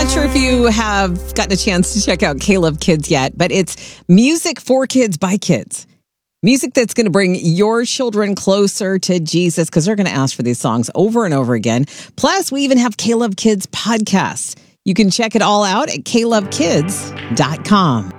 not sure if you have gotten a chance to check out K-Love Kids yet, but it's music for kids by kids. Music that's going to bring your children closer to Jesus because they're going to ask for these songs over and over again. Plus, we even have K-Love Kids podcasts. You can check it all out at klovekids.com.